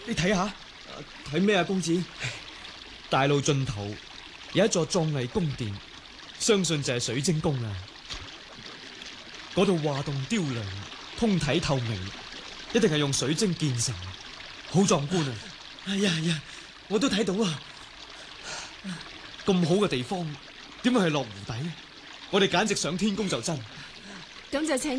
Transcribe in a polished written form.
你睇下。 睇咩啊，公子？ 大路盡頭有一座壯麗宮殿，相信就係水晶宮啊！嗰度畫棟雕梁，通體透明，一定係用水晶建成，好壯觀啊！ 係呀，我都睇到啊！ 咁好嘅地方，點會係落湖底？我哋簡直上天宮就真。 咁就請